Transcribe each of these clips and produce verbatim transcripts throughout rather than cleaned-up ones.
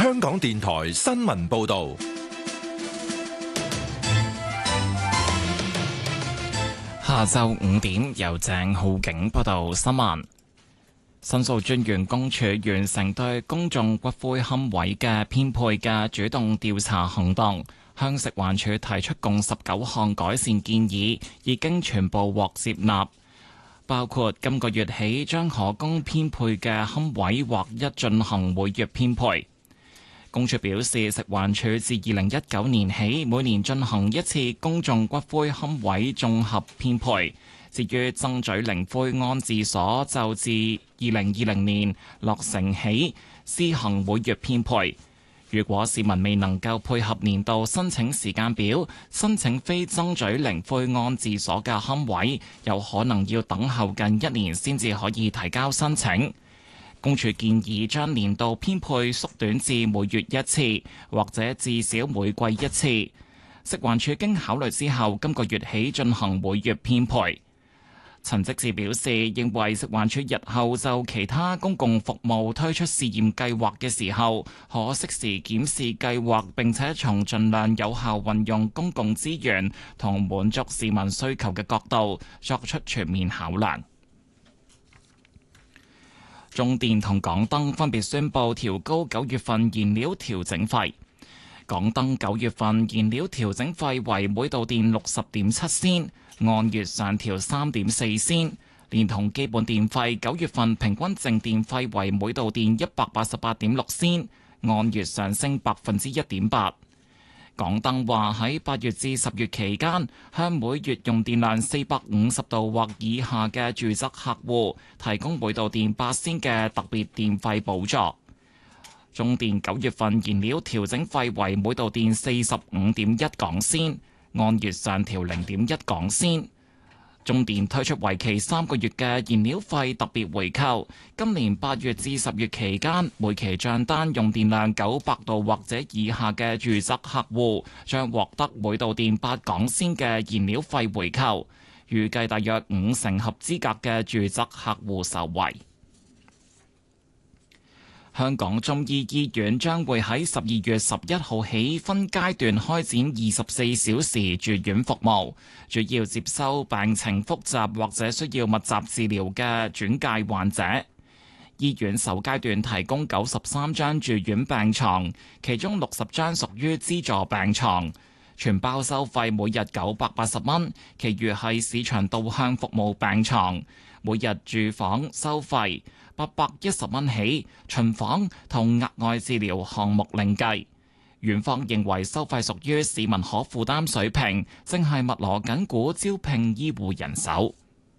香港電台新聞報道。 下晝五點，由鄭浩景報道新聞。申訴專員公署完成對公眾骨灰龕位嘅編配嘅主動調查行動，向食環署提出共十九項改善建議，已經全部獲接納，包括今個月起將可供編配嘅龕位劃一進行每月編配。公署表示，食環署自二零一九年起每年進行一次公眾骨灰龕位綜合編配。至於曾咀靈灰安置所，就自二零二零年落成起施行每月編配。如果市民未能夠配合年度申請時間表，申請非曾咀靈灰安置所嘅龕位，有可能要等候近一年先至可以提交申請。公署建議將年度編配縮短至每月一次，或者至少每季一次。食環署經考慮之後，今個月起進行每月編配。陳積志表示，認為食環署日後就其他公共服務推出試驗計劃嘅時候，可適時檢視計劃，並且從盡量有效運用公共資源同滿足市民需求嘅角度作出全面考量。中電同港燈分別宣布調高九月份燃料調整費。港燈九月份燃料調整費為每度電六十點七仙，按月上調三點四仙，連同基本電費，九月份平均淨電費為每度電一百八十八點六仙，按月上升百分之一點八。港燈話喺八月至十月期間，向每月用電量四百五十度或以下嘅住宅客戶提供每度電八仙嘅特別電費補助。中電九月份燃料調整費為每度電四十五點一港仙，按月上調零點一港仙。中電推出為期三個月嘅燃料費特別回購，今年八月至十月期間，每期賬單用電量九百度或者以下嘅住宅客戶將獲得每度電八港仙嘅燃料費回購，預計大約五成合資格嘅住宅客戶受惠。香港中醫醫院將會喺十二月十一號起分階段開展二十四小時住院服務，主要接收病情複雜或者需要密集治療嘅轉介患者。醫院首階段提供九十三張住院病床，其中六十張屬於資助病床，全包收費每日九百八十蚊，其餘係市場導向服務病床，每日住房收費八百一十蚊起，巡房同額外治療項目另計。院方認為收費屬於市民可負擔水平，正係密鑼緊鼓招聘醫護人手。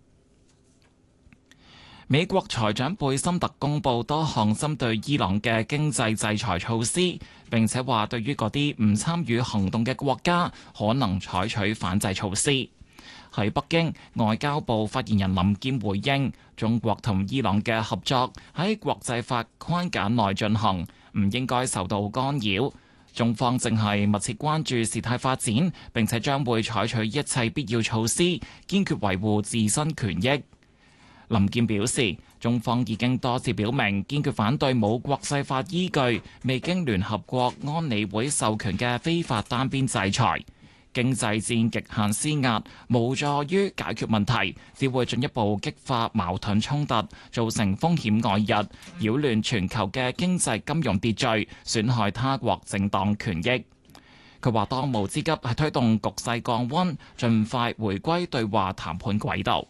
美國財長貝森特公布多項針對伊朗嘅經濟制裁措施，並且話對於嗰啲唔參與行動嘅國家，可能採取反制措施。喺北京，外交部發言人林劍回應，中國同伊朗嘅合作喺國際法框架內進行，唔應該受到干擾。中方正係密切關注事態發展，並且將會採取一切必要措施，堅決維護自身權益。林劍表示，中方已經多次表明堅決反對冇國際法依據、未經聯合國安理會授權嘅非法單邊制裁。經濟戰極限施壓無助於解決問題，只會進一步激化矛盾衝突，造成風險外溢，擾亂全球嘅經濟金融秩序，損害他國正當權益。佢話當務之急係推動局勢降溫，盡快回歸對話談判軌道。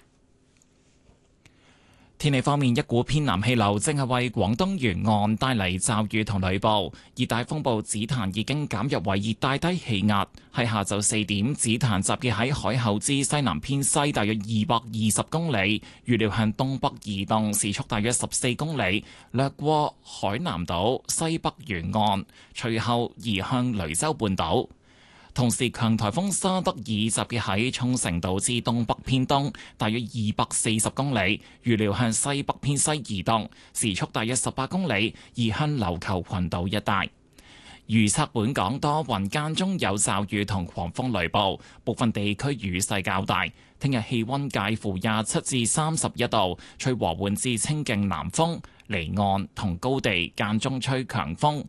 天氣方面，一股偏南氣流正係為廣東沿岸帶嚟驟雨同雷暴。熱帶風暴紫檀已經減弱為熱帶低氣壓。喺下晝四點，紫檀集結喺海口之西南偏西大約二百二十公里，預料向東北移動，時速大約十四公里，掠過海南島西北沿岸，隨後移向雷州半島。同時，強颱風沙德爾集結喺沖繩島之東北偏東，大約二百四十公里，預料向西北偏西移動，時速大約十八公里，移向琉球群島一帶。預測本港多雲間中有驟雨同狂風雷暴，部分地區雨勢較大。聽日氣溫介乎廿七至三十一度，吹和緩至清勁南風，離岸同高地間中吹強風。